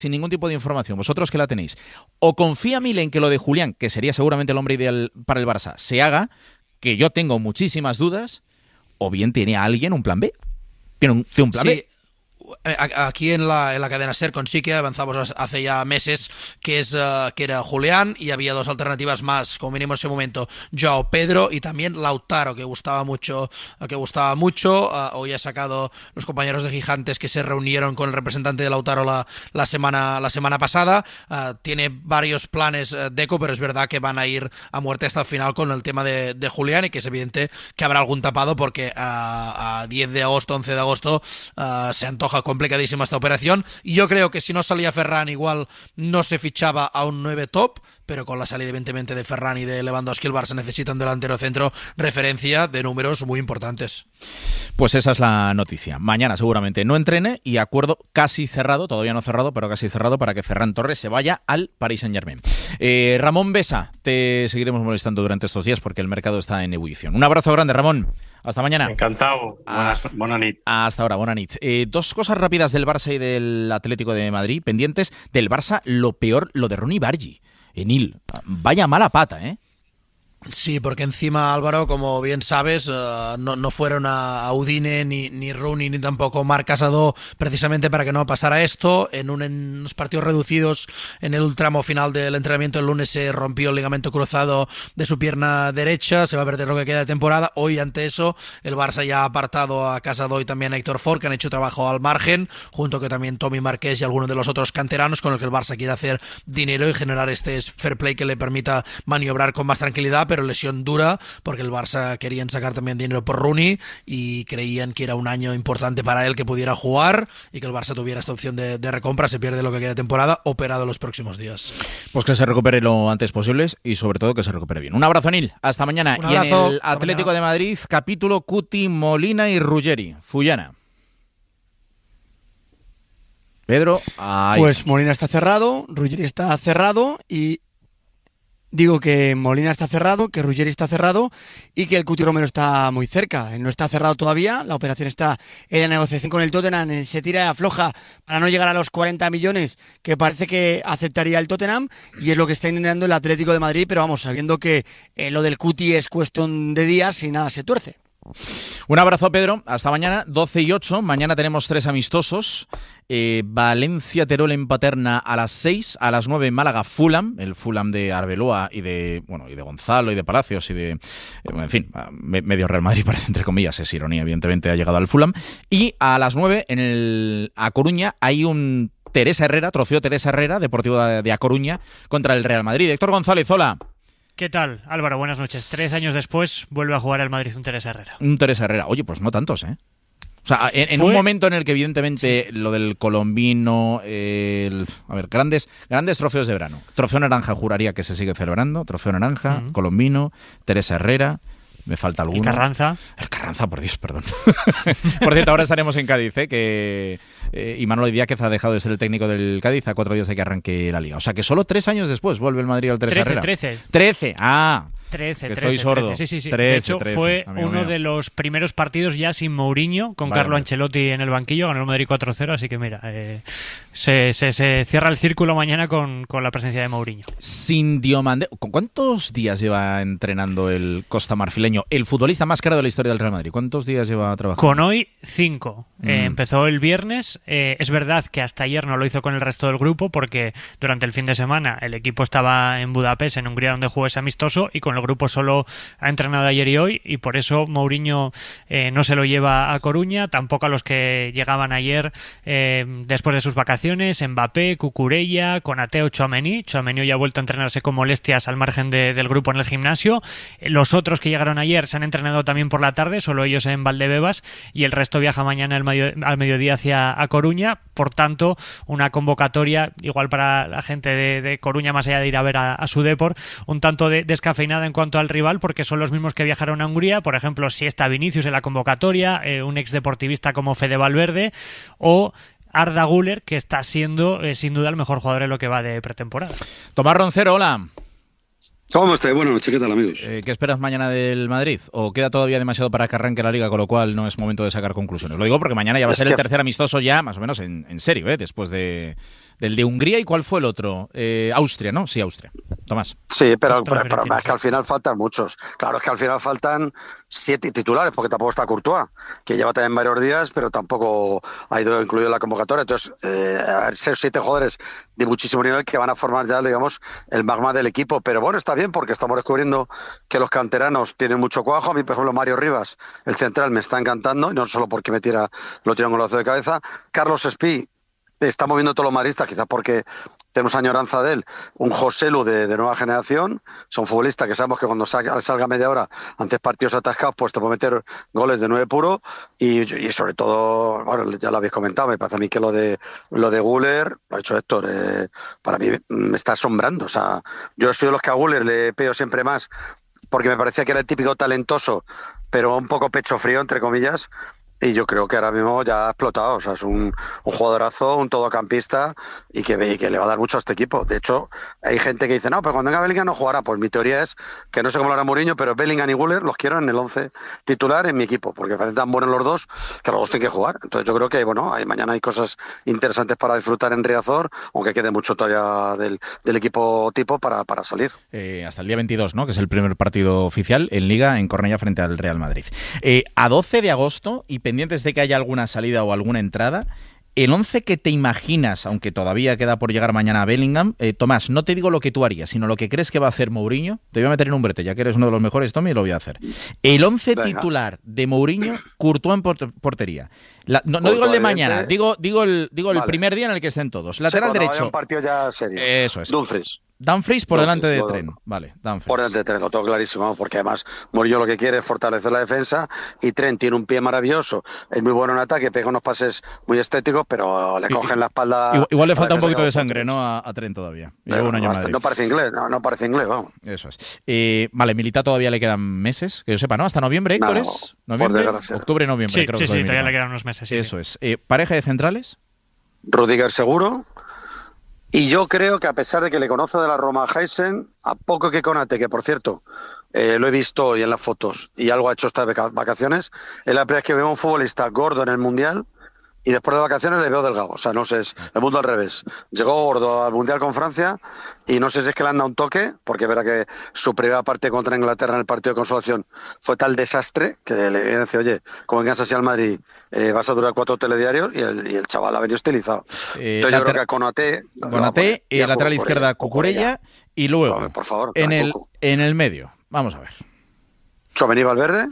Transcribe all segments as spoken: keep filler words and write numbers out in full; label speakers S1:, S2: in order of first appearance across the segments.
S1: sin ningún tipo de información, vosotros que la tenéis, o confía Mil en que lo de Julián, que sería seguramente el hombre ideal para el Barça, se haga, que yo tengo muchísimas dudas, o bien tiene a alguien un plan B. Tiene un, tiene un plan
S2: sí.
S1: B.
S2: Aquí en la, en la cadena SER con Sique avanzamos hace ya meses que es uh, que era Julián y había dos alternativas más, como mínimo en ese momento, Joao Pedro y también Lautaro, que gustaba mucho, que gustaba mucho. Uh, hoy ha sacado los compañeros de Gigantes que se reunieron con el representante de Lautaro la, la semana la semana pasada. Uh, tiene varios planes uh, Deco, pero es verdad que van a ir a muerte hasta el final con el tema de, de Julián, y que es evidente que habrá algún tapado porque uh, a diez de agosto, once de agosto uh, se antoja complicadísima esta operación, y yo creo que si no salía Ferran igual no se fichaba a un nueve top, pero con la salida evidentemente de Ferran y de Lewandowski el Barça necesita un delantero centro referencia de números muy importantes.
S1: Pues esa es la noticia. Mañana seguramente no entrene y acuerdo casi cerrado, todavía no cerrado, pero casi cerrado para que Ferran Torres se vaya al Paris Saint-Germain. Eh, Ramón Besa, te seguiremos molestando durante estos días porque el mercado está en ebullición. Un abrazo grande, Ramón. Hasta mañana.
S3: Encantado. Buenas, buena nit.
S1: Hasta ahora, buena nit. Eh, dos cosas rápidas del Barça y del Atlético de Madrid pendientes. Del Barça, lo peor, lo de Ronny Bargi. Enil, vaya mala pata, ¿eh?
S2: Sí, porque encima, Álvaro, como bien sabes, uh, no, no fueron a, a Udine ni, ni Rooney ni tampoco Marc Casado precisamente para que no pasara esto. En, un, en unos partidos reducidos en el tramo final del entrenamiento el lunes se rompió el ligamento cruzado de su pierna derecha, se va a perder lo que queda de temporada. Hoy, ante eso, el Barça ya ha apartado a Casado y también a Héctor Ford, que han hecho trabajo al margen, junto que también Tommy Marqués y algunos de los otros canteranos con los que el Barça quiere hacer dinero y generar este fair play que le permita maniobrar con más tranquilidad, pero lesión dura, porque el Barça querían sacar también dinero por Rooney y creían que era un año importante para él que pudiera jugar y que el Barça tuviera esta opción de, de recompra. Se pierde lo que queda de temporada, operado los próximos días.
S1: Pues que se recupere lo antes posible y sobre todo que se recupere bien. Un abrazo, Nil. Hasta mañana.
S2: Un abrazo.
S1: Y en el Atlético
S2: mañana.
S1: de Madrid, capítulo Cuti, Molina y Ruggeri. Fullana. Pedro. Ay.
S4: Pues Molina está cerrado, Ruggeri está cerrado y digo que Molina está cerrado, que Ruggeri está cerrado y que el Cuti Romero está muy cerca. No está cerrado todavía, la operación está en la negociación con el Tottenham, se tira y afloja para no llegar a los cuarenta millones que parece que aceptaría el Tottenham, y es lo que está intentando el Atlético de Madrid, pero vamos, sabiendo que eh, lo del Cuti es cuestión de días y nada se tuerce.
S1: Un abrazo, Pedro. Hasta mañana, doce y ocho. Mañana tenemos tres amistosos. Eh, Valencia, Teruel en Paterna a las seis. A las nueve, Málaga, Fulham. El Fulham de Arbeloa y de bueno y de Gonzalo y de Palacios y de... En fin, medio Real Madrid parece, entre comillas. Es ironía, evidentemente ha llegado al Fulham. Y a las nueve, en el A Coruña, hay un Teresa Herrera, trofeo Teresa Herrera, Deportivo de A Coruña, contra el Real Madrid. Héctor González, hola.
S5: ¿Qué tal, Álvaro? Buenas noches. Tres años después vuelve a jugar al Madrid un Teresa Herrera.
S1: Un Teresa Herrera. Oye, pues no tantos, ¿eh? O sea, en, en un momento en el que evidentemente sí. Lo del colombino, el, a ver, grandes grandes trofeos de verano. Trofeo Naranja juraría que se sigue celebrando. Trofeo Naranja, uh-huh. Colombino, Teresa Herrera. Me falta alguno.
S5: El Carranza.
S1: El Carranza, por Dios, perdón. Por cierto, ahora estaremos en Cádiz, ¿eh? Que eh, Imanol Idiáquez ha dejado de ser el técnico del Cádiz a cuatro días de que arranque la Liga. O sea, que solo tres años después vuelve el Madrid al Teresa Herrera.
S5: Trece, trece.
S1: Trece, ah.
S5: trece,
S1: que
S5: trece,
S1: estoy sordo.
S5: trece, sí, sí, sí.
S1: trece,
S5: de hecho,
S1: trece,
S5: fue
S1: amigo
S5: uno
S1: mío.
S5: de los primeros partidos ya sin Mourinho, con
S1: vale,
S5: Carlo
S1: vale.
S5: Ancelotti en el banquillo, ganó el Madrid cuatro cero, así que mira, eh, se, se, se cierra el círculo mañana con, con la presencia de Mourinho.
S1: Sin Diomande, ¿con cuántos días lleva entrenando el costamarfileño, el futbolista más caro de la historia del Real Madrid? ¿Cuántos días lleva trabajando?
S5: Con hoy, cinco.
S1: Mm.
S5: Eh, empezó el viernes. Eh, es verdad que hasta ayer no lo hizo con el resto del grupo porque durante el fin de semana el equipo estaba en Budapest, en Hungría, donde jugó ese amistoso, y con el grupo solo ha entrenado ayer y hoy, y por eso Mourinho eh, no se lo lleva a Coruña, tampoco a los que llegaban ayer eh, después de sus vacaciones: Mbappé, Cucurella, Konaté o Tchouaméni. Tchouaméni ya ha vuelto a entrenarse con molestias al margen de, del grupo en el gimnasio. Los otros que llegaron ayer se han entrenado también por la tarde, solo ellos en Valdebebas, y el resto viaja mañana al, medio, al mediodía hacia a Coruña. Por tanto, una convocatoria igual para la gente de, de Coruña, más allá de ir a ver a, a su Depor, un tanto de, descafeinada en cuanto al rival, porque son los mismos que viajaron a Hungría. Por ejemplo, si está Vinicius en la convocatoria, eh, un ex deportivista como Fede Valverde o Arda Güler, que está siendo eh, sin duda el mejor jugador en lo que va de pretemporada.
S1: Tomás Roncero, hola.
S6: ¿Cómo estáis? Buenas noches, ¿qué tal, amigos?
S1: Eh, ¿Qué esperas mañana del Madrid? ¿O queda todavía demasiado para que arranque la Liga, con lo cual no es momento de sacar conclusiones? Lo digo porque mañana ya va a
S6: es
S1: ser
S6: que...
S1: el tercer amistoso ya, más o menos en, en serio, ¿eh? Después de, del de Hungría, ¿y cuál fue el otro? Eh, Austria, ¿no? Sí, Austria. Tomás.
S6: Sí, pero, pero, pero es que al final faltan muchos. Claro, es que al final faltan siete titulares, porque tampoco está Courtois, que lleva también varios días, pero tampoco ha ido incluido en la convocatoria. Entonces, eh, ser siete jugadores de muchísimo nivel que van a formar ya, digamos, el magma del equipo. Pero bueno, está bien, porque estamos descubriendo que los canteranos tienen mucho cuajo. A mí, por ejemplo, Mario Rivas, el central, me está encantando, y no solo porque me tira, lo tira un golazo de cabeza. Carlos Espí está moviendo todos los maristas, quizás porque tenemos añoranza de él. Un Joselu de, de nueva generación, son futbolistas que sabemos que cuando salga, salga media hora, antes partidos atascados, pues te puede meter goles de nueve puro, y, y sobre todo, bueno, ya lo habéis comentado, me parece a mí que lo de lo de Güler, lo ha dicho Héctor, eh, para mí me está asombrando. O sea, yo soy de los que a Güler le pido siempre más, porque me parecía que era el típico talentoso, pero un poco pecho frío, entre comillas. Y yo creo que ahora mismo ya ha explotado. O sea, es un, un jugadorazo, un todocampista, y que, y que le va a dar mucho a este equipo. De hecho, hay gente que dice, no, pero cuando venga Bellingham no jugará. Pues mi teoría es que no sé cómo lo hará Mourinho, pero Bellingham y Güler los quiero en el once titular en mi equipo, porque me parecen tan buenos los dos que los dos tienen que jugar. Entonces yo creo que, bueno, hay, mañana hay cosas interesantes para disfrutar en Riazor, aunque quede mucho todavía del, del equipo tipo para, para salir.
S1: Eh, hasta el día veintidós, ¿no? Que es el primer partido oficial en Liga en Cornellá frente al Real Madrid. Eh, a doce de agosto, y pendientes de que haya alguna salida o alguna entrada, el once que te imaginas, aunque todavía queda por llegar mañana a Bellingham, eh, Tomás, no te digo lo que tú harías, sino lo que crees que va a hacer Mourinho. Te voy a meter en un brete, ya que eres uno de los mejores, Tommy, y lo voy a hacer. El once titular de Mourinho, Courtois en por- portería. La, no, no digo el de mañana, digo, digo el, digo el
S6: Vale.
S1: primer día en el que estén todos. Lateral
S6: Sí,
S1: derecho.
S6: un partido ya serio.
S1: Eso es.
S6: Dumfries.
S1: Dumfries por
S6: Dumfries,
S1: delante de
S6: bueno.
S1: Trent. Vale, Dumfries.
S6: Por delante de Trent, lo tengo clarísimo, porque además Mourinho lo que quiere es fortalecer la defensa, y Trent tiene un pie maravilloso, es muy bueno en ataque, pega unos pases muy estéticos, pero le cogen la espalda.
S1: Igual, igual le
S6: a la
S1: falta un
S6: defensa
S1: poquito de
S6: que
S1: sangre, ¿no? A, a Trent todavía. Lleva
S6: Pero
S1: un año
S6: no,
S1: en Madrid.
S6: no parece inglés, no, no parece inglés, vamos.
S1: Eso es. Eh, vale, Militao todavía le quedan meses, que yo sepa, ¿no? Hasta noviembre, Héctor,
S6: Nada,
S1: ¿es?
S6: por
S1: ¿Noviembre?
S6: desgracia.
S1: Octubre, noviembre,
S5: Sí,
S1: creo
S5: sí,
S1: que
S5: sí,
S1: fue de
S5: todavía
S1: Militao.
S5: le quedan unos meses. Sí,
S1: Eso es. Eh, ¿pareja de centrales?
S6: Rudiger seguro. Y yo creo que a pesar de que le conoce de la Roma a Heisen, a poco que Konate, que por cierto, eh, lo he visto hoy en las fotos y algo ha hecho estas vaca- vacaciones, es la primera vez que veo a un futbolista gordo en el Mundial, y después de vacaciones le veo delgado. O sea, no sé, es el mundo al revés. Llegó gordo al Mundial con Francia, y no sé si es que le han dado un toque, porque verá que su primera parte contra Inglaterra en el partido de consolación fue tal desastre que le dice, oye, como vengas así al Madrid, eh, vas a durar cuatro telediarios, y el, y el chaval ha venido estilizado.
S1: Eh,
S6: Entonces yo
S1: later-
S6: creo que a Konaté...
S1: Konaté, eh, lateral izquierda Cucurella, y luego,
S6: Hombre, por favor,
S1: en, el,
S6: Cucu.
S1: en el medio, vamos a ver.
S6: Tchouaméni, Valverde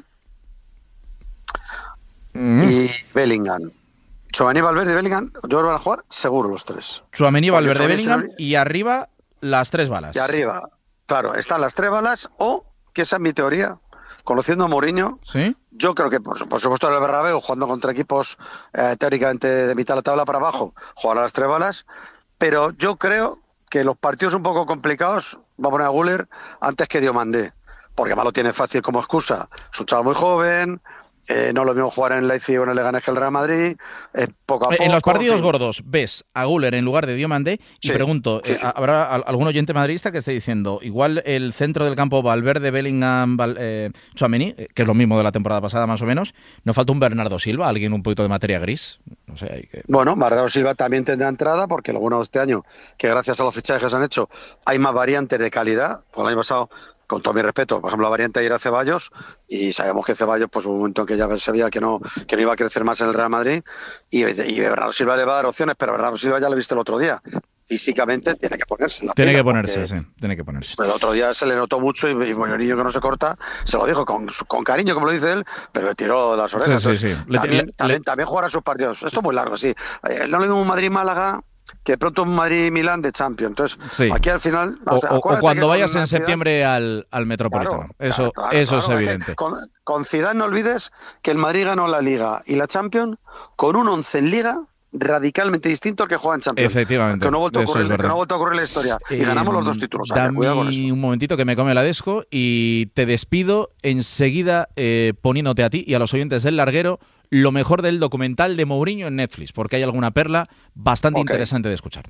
S1: Mm.
S6: y Bellingham. Tchouaméni, Valverde y Bellingham, yo creo que van a jugar seguro los tres.
S1: Tchouaméni, Valverde,
S6: Tchouaméni
S1: Bellingham,
S6: se-
S1: y arriba las tres balas.
S6: Y arriba, claro, están las tres balas, o, que esa es mi teoría, conociendo a Mourinho,
S1: ¿Sí?
S6: yo creo que, por, por supuesto, en el Bernabéu, jugando contra equipos eh, teóricamente de mitad de la tabla para abajo, jugará las tres balas, pero yo creo que los partidos un poco complicados va a poner a Güler antes que Diomandé, porque además lo tiene fácil como excusa. Es un chaval muy joven, eh, no es lo mismo jugar en el Leipzig o en el Leganés que el Real Madrid, eh, poco a
S1: Eh,
S6: poco.
S1: En los partidos
S6: fin.
S1: gordos ves a Güler en lugar de Diomandé, y
S6: Sí,
S1: pregunto,
S6: sí,
S1: eh,
S6: sí.
S1: ¿habrá al- algún oyente madridista que esté diciendo, igual el centro del campo Valverde, Bellingham, Val, eh, Tchouaméni, eh, que es lo mismo de la temporada pasada más o menos, ¿no falta un Bernardo Silva, alguien un poquito de materia gris? No sé, hay que...
S6: Bueno, Bernardo Silva también tendrá entrada, porque lo bueno de este año, que gracias a los fichajes que se han hecho, hay más variantes de calidad. Por el año pasado, con todo mi respeto, por ejemplo, la variante de ir a Ceballos, y sabemos que Ceballos, pues hubo un momento en que ya se veía que no, que no iba a crecer más en el Real Madrid, y, y Bernardo Silva le va a dar opciones, pero Bernardo Silva ya lo viste el otro día. Físicamente tiene que ponerse. La
S1: Tiene
S6: pila,
S1: que ponerse,
S6: porque
S1: sí, tiene que ponerse.
S6: el otro día se le notó mucho, y, y Mourinho, que no se corta, se lo dijo con, con cariño, como lo dice él, pero le tiró las orejas.
S1: Sí, sí,
S6: Entonces,
S1: sí. Le-
S6: también,
S1: le-
S6: también,
S1: le-
S6: también jugará sus partidos. Esto es muy largo, sí. Eh, no le digo un Madrid-Málaga, que de pronto un Madrid-Milán de Champions. Entonces,
S1: Sí.
S6: aquí al final...
S1: O,
S6: sea,
S1: o- o
S6: acuérdate
S1: cuando
S6: que con
S1: vayas
S6: la
S1: en
S6: Zidane-
S1: septiembre al, al Metropolitano.
S6: Claro,
S1: eso
S6: claro,
S1: eso
S6: claro,
S1: es
S6: que
S1: evidente.
S6: Con, con Zidane no olvides que el Madrid ganó la Liga y la Champions con un once en Liga radicalmente distinto al que juega en Champions.
S1: Efectivamente,
S6: Que no ha vuelto a
S1: eso
S6: ocurrir,
S1: es verdad.
S6: que no ha vuelto a ocurrir en la historia. Y
S1: Eh,
S6: ganamos los dos títulos. O sea, que
S1: Dame
S6: cuidado con eso.
S1: un momentito que me come la desco y te despido enseguida eh, poniéndote a ti y a los oyentes del larguero lo mejor del documental de Mourinho en Netflix, porque hay alguna perla bastante
S6: Ok.
S1: interesante de escuchar.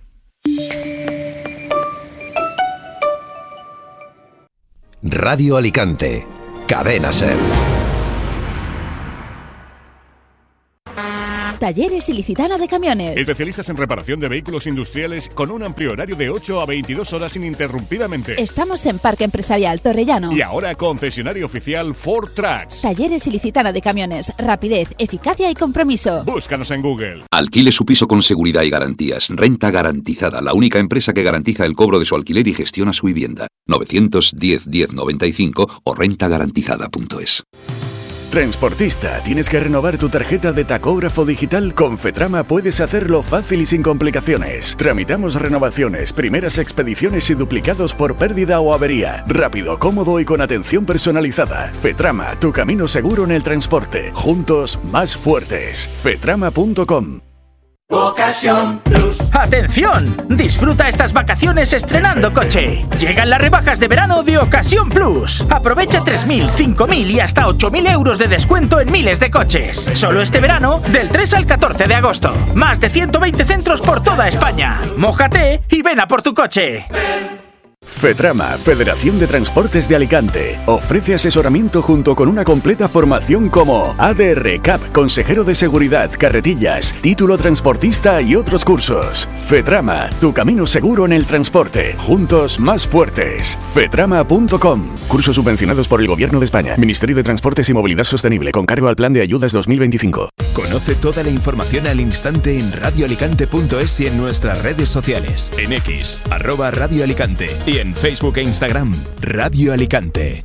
S7: Radio Alicante, Cadena Ser.
S8: Talleres Ilicitana de Camiones.
S9: Especialistas en reparación de vehículos industriales con un amplio horario de ocho a veintidós horas ininterrumpidamente.
S8: Estamos en Parque Empresarial Torrellano.
S9: Y ahora concesionario oficial Ford Trucks.
S8: Talleres Ilicitana de Camiones. Rapidez, eficacia y compromiso.
S9: Búscanos en Google.
S10: Alquile su piso con seguridad y garantías. Renta Garantizada, la única empresa que garantiza el cobro de su alquiler y gestiona su vivienda. novecientos diez diez noventa y cinco o renta garantizada punto es.
S11: Transportista, ¿tienes que renovar tu tarjeta de tacógrafo digital? Con Fetrama puedes hacerlo fácil y sin complicaciones. Tramitamos renovaciones, primeras expediciones y duplicados por pérdida o avería. Rápido, cómodo y con atención personalizada. Fetrama, tu camino seguro en el transporte. Juntos, más fuertes. fetrama punto com.
S12: Ocasión Plus. ¡Atención! Disfruta estas vacaciones estrenando coche. Llegan las rebajas de verano de Ocasión Plus. Aprovecha tres mil, cinco mil y hasta ocho mil euros de descuento en miles de coches. Solo este verano, del tres al catorce de agosto. Más de ciento veinte centros por toda España. Mójate y ven a por tu coche.
S11: Fetrama, Federación de Transportes de Alicante, ofrece asesoramiento junto con una completa formación como A D R C A P, Consejero de Seguridad, Carretillas, Título Transportista y otros cursos. Fetrama, tu camino seguro en el transporte. Juntos más fuertes. fetrama punto com. Cursos subvencionados por el Gobierno de España. Ministerio de Transportes y Movilidad Sostenible, con cargo al Plan de Ayudas dos mil veinticinco.
S13: Conoce toda la información al instante en radio alicante punto es y en nuestras redes sociales. En X, arroba Radio Alicante. Y en Facebook e Instagram, Radio Alicante.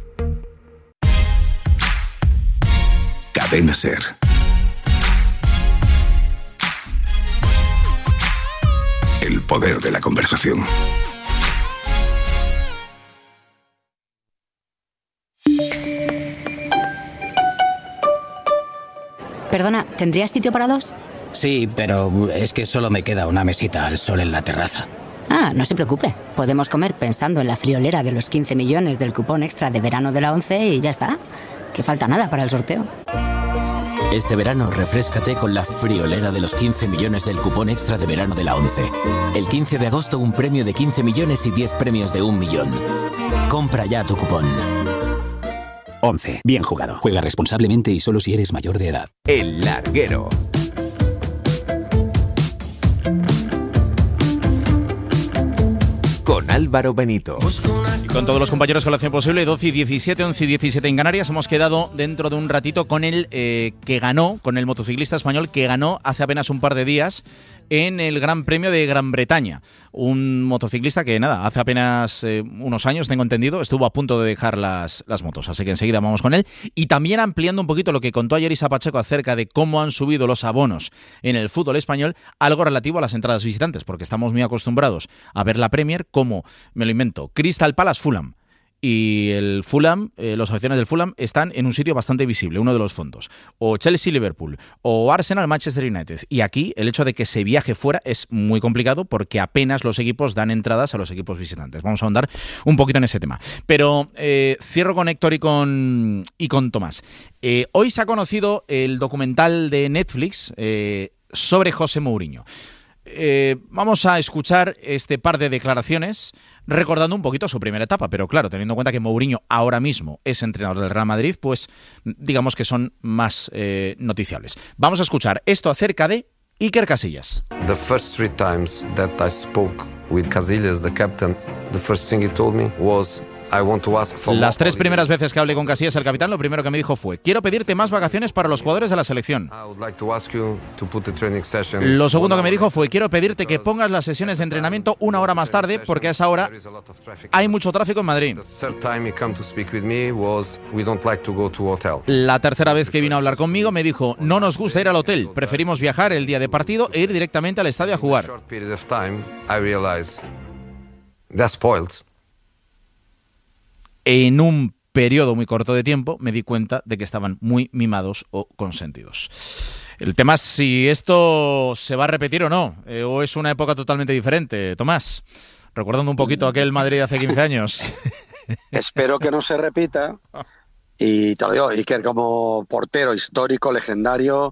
S7: Cadena Ser. El poder de la conversación.
S14: Perdona, ¿tendrías sitio para dos?
S15: Sí, pero es que solo me queda una mesita al sol en la terraza.
S14: Ah, no se preocupe. Podemos comer pensando en la friolera de los quince millones del cupón extra de verano de la ONCE y ya está. Que falta nada para el sorteo.
S16: Este verano refréscate con la friolera de los quince millones del cupón extra de verano de la ONCE. El quince de agosto un premio de quince millones y diez premios de un millón. Compra ya tu cupón.
S17: ONCE. Bien jugado. Juega responsablemente y solo si eres mayor de edad.
S13: El Larguero. Con Álvaro Benito.
S1: Y con todos los compañeros con la acción posible, doce y diecisiete, once y diecisiete en Canarias. Hemos quedado dentro de un ratito con el eh, que ganó, con el motociclista español que ganó hace apenas un par de días en el Gran Premio de Gran Bretaña. Un motociclista que, nada, hace apenas eh, unos años, tengo entendido, estuvo a punto de dejar las, las motos. Así que enseguida vamos con él. Y también ampliando un poquito lo que contó ayer Isa Pacheco acerca de cómo han subido los abonos en el fútbol español, algo relativo a las entradas visitantes, porque estamos muy acostumbrados a ver la Premier como, me lo invento, Crystal Palace Fulham. Y el Fulham, eh, los aficionados del Fulham están en un sitio bastante visible, uno de los fondos. O Chelsea-Liverpool, o Arsenal-Manchester United. Y aquí el hecho de que se viaje fuera es muy complicado porque apenas los equipos dan entradas a los equipos visitantes. Vamos a ahondar un poquito en ese tema. Pero eh, cierro con Héctor y con, y con Tomás. Eh, hoy se ha conocido el documental de Netflix eh, sobre José Mourinho. Eh, vamos a escuchar este par de declaraciones recordando un poquito su primera etapa, pero claro, teniendo en cuenta que Mourinho ahora mismo es entrenador del Real Madrid, pues digamos que son más eh, noticiables. Vamos a escuchar esto acerca de Iker Casillas.
S18: The first three times that I spoke with Casillas, the captain, the first thing he told me was I want to ask for
S1: Las tres primeras veces que hablé con Casillas, el capitán, lo primero que me dijo fue: quiero pedirte más vacaciones para los jugadores de la selección. Lo segundo que me dijo fue: quiero pedirte que pongas las sesiones de entrenamiento una hora más tarde, porque a esa hora hay mucho tráfico en Madrid. La tercera vez que vino a hablar conmigo me dijo: no nos gusta ir al hotel, preferimos viajar el día de partido e ir directamente al estadio a jugar. En un periodo muy corto de tiempo me di cuenta de que estaban muy mimados o consentidos. El tema es si esto se va a repetir o no, eh, o es una época totalmente diferente. Tomás, recordando un poquito aquel Madrid hace quince años.
S6: Espero que no se repita. Y te lo digo, Iker como portero histórico, legendario,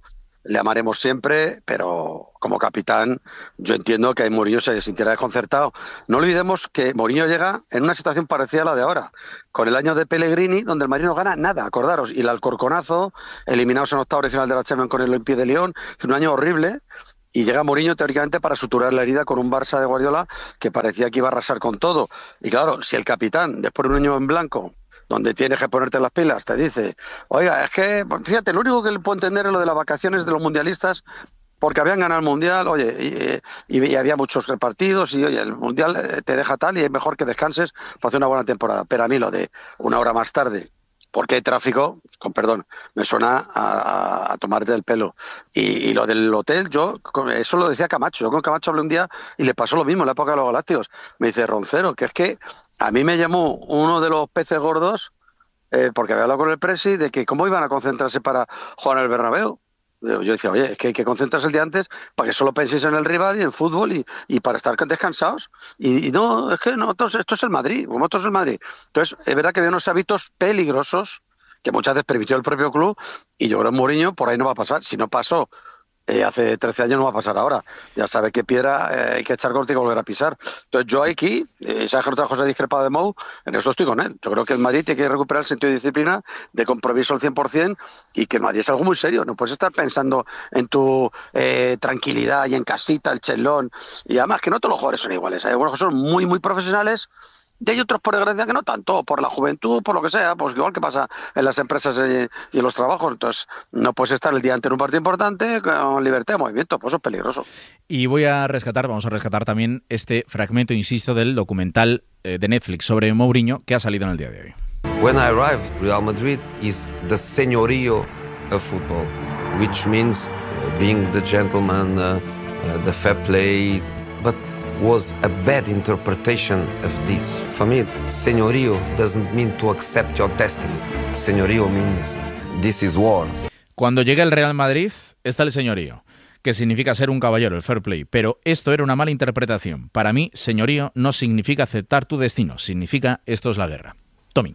S6: le amaremos siempre, pero como capitán yo entiendo que Mourinho se sintiera desconcertado. No olvidemos que Mourinho llega en una situación parecida a la de ahora, con el año de Pellegrini, donde el Madrid no gana nada, acordaros, y el Alcorconazo, eliminados en octavos de final de la Champions con el Olympique de Lyon, es un año horrible, y llega Mourinho teóricamente para suturar la herida con un Barça de Guardiola que parecía que iba a arrasar con todo. Y claro, si el capitán, después de un año en blanco, donde tienes que ponerte las pilas, te dice, oiga, es que, fíjate, lo único que le puedo entender es lo de las vacaciones de los mundialistas, porque habían ganado el Mundial, oye, y, y, y había muchos repartidos, y oye, el Mundial te deja tal, y es mejor que descanses para hacer una buena temporada. Pero a mí lo de una hora más tarde, porque hay tráfico, con perdón, me suena a, a, a tomarte del pelo. Y, y lo del hotel, yo, eso lo decía Camacho, yo con Camacho hablé un día y le pasó lo mismo en la época de los Galácticos. Me dice, Roncero, que es que a mí me llamó uno de los peces gordos, eh, porque había hablado con el presi, de que cómo iban a concentrarse para jugar en el Bernabéu. Yo decía, oye, es que hay que concentrarse el día antes para que solo penséis en el rival y en fútbol y, y para estar descansados. Y, y no, es que nosotros, esto es el Madrid, como esto es el Madrid. Entonces, es verdad que había unos hábitos peligrosos que muchas veces permitió el propio club, y yo creo que Mourinho por ahí no va a pasar. Si no pasó eh, hace trece años, no va a pasar ahora. Ya sabe qué piedra eh, hay que echar corte y volver a pisar. Entonces yo aquí, eh, sabes que otra cosa discrepada de Mou, en esto estoy con él. Yo creo que el Madrid tiene que recuperar el sentido de disciplina, de compromiso al cien por ciento, y que el Madrid es algo muy serio. No puedes estar pensando en tu eh, tranquilidad y en casita, el chelón. Y además que no todos los jugadores son iguales. Hay algunos que son muy, muy profesionales, y hay otros, por desgracia, que no tanto, por la juventud, por lo que sea, pues igual que pasa en las empresas y en los trabajos. Entonces, no puedes estar el día antes en un partido importante con libertad de movimiento, pues eso es peligroso.
S1: Y voy a rescatar, vamos a rescatar también este fragmento, insisto, del documental eh, de Netflix sobre Mourinho que ha salido en el día de hoy.
S18: When I arrived, Real Madrid is the señorío of football, which means uh, being the gentleman, uh, uh, the fair play, but was a bad interpretation of this. For me, señorío doesn't mean to accept your destiny. Señorío means this is war.
S1: Cuando llega el Real Madrid, está el señorío, que significa ser un caballero, el fair play. Pero esto era una mala interpretación. Para mí, señorío no significa aceptar tu destino, significa esto es la guerra. Tommy.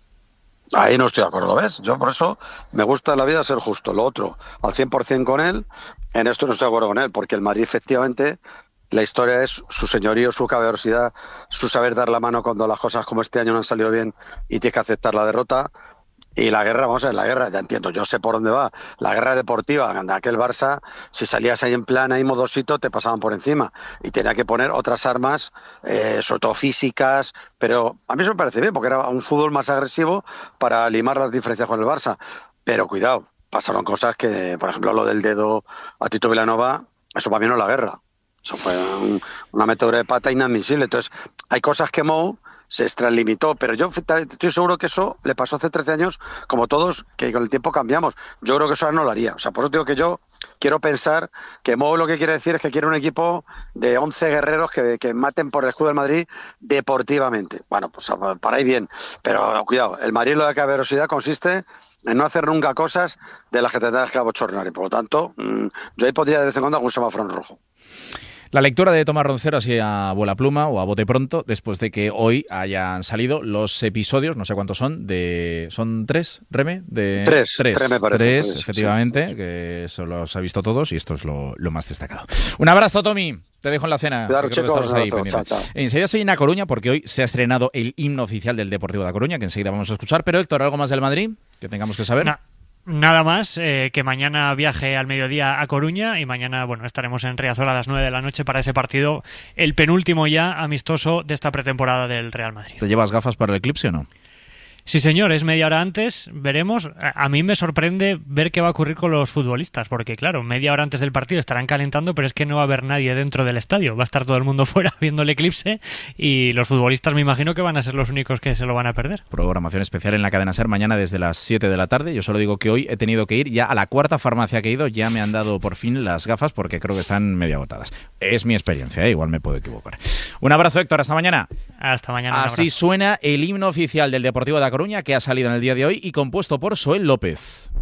S6: Ahí no estoy de acuerdo, ¿ves? Yo por eso me gusta en la vida ser justo. Lo otro, al cien por ciento con él, en esto no estoy de acuerdo con él, porque el Madrid efectivamente... La historia es su señorío, su caballerosidad, su saber dar la mano cuando las cosas como este año no han salido bien y tienes que aceptar la derrota. Y la guerra, vamos a ver, la guerra, ya entiendo, yo sé por dónde va. La guerra deportiva, de aquel Barça, si salías ahí en plan, ahí modosito, te pasaban por encima. Y tenía que poner otras armas, eh, sobre todo físicas, pero a mí eso me parece bien, porque era un fútbol más agresivo para limar las diferencias con el Barça. Pero cuidado, pasaron cosas que, por ejemplo, lo del dedo a Tito Vilanova, eso para mí no es la guerra. Eso fue un, una metedura de pata inadmisible. Entonces, hay cosas que Mou se extralimitó, pero yo estoy seguro que eso le pasó hace trece años, como todos, que con el tiempo cambiamos. Yo creo que eso ahora no lo haría. O sea, por eso digo que yo quiero pensar que Mou lo que quiere decir es que quiere un equipo de once guerreros que, que maten por el escudo del Madrid deportivamente. Bueno, pues para ahí bien. Pero cuidado, el Madrid, lo de caballerosidad consiste en no hacer nunca cosas de las que te tengas que abochornar. Y por lo tanto, yo ahí podría de vez en cuando algún semáforo en rojo.
S1: La lectura de Tomás Roncero así a bola pluma o a bote pronto, después de que hoy hayan salido los episodios, no sé cuántos son, de ¿son tres, Reme? De,
S6: tres,
S1: tres,
S6: tres me parece.
S1: Tres,
S6: tres,
S1: efectivamente, sí. Que eso los ha visto todos y esto es lo, lo más destacado. Un abrazo, Tommy. Te dejo en la cena.
S6: Claro, chicos,
S1: ahí
S6: chao, chao.
S1: Enseguida estoy en A Coruña porque hoy se ha estrenado el himno oficial del Deportivo de A Coruña, que enseguida vamos a escuchar. Pero Héctor, ¿algo más del Madrid que tengamos que saber?
S5: No. Nada más, eh, que mañana viaje al mediodía a Coruña y mañana, bueno, estaremos en Riazor a las nueve de la noche para ese partido, el penúltimo ya amistoso de esta pretemporada del Real Madrid.
S1: ¿Te llevas gafas para el eclipse o no?
S5: Sí, señor, es media hora antes, veremos. A mí me sorprende ver qué va a ocurrir con los futbolistas, porque claro, media hora antes del partido estarán calentando, pero es que no va a haber nadie dentro del estadio, va a estar todo el mundo fuera viendo el eclipse y los futbolistas me imagino que van a ser los únicos que se lo van a perder.
S1: Programación especial en la cadena SER mañana desde las siete de la tarde. Yo solo digo que hoy he tenido que ir ya a la cuarta farmacia que he ido, ya me han dado por fin las gafas porque creo que están medio agotadas. Es mi experiencia, ¿eh? Igual me puedo equivocar. Un abrazo, Héctor, hasta mañana.
S5: Hasta mañana.
S1: Así suena el himno oficial del Deportivo de A Coruña, que ha salido en el día de hoy y compuesto por Soel López.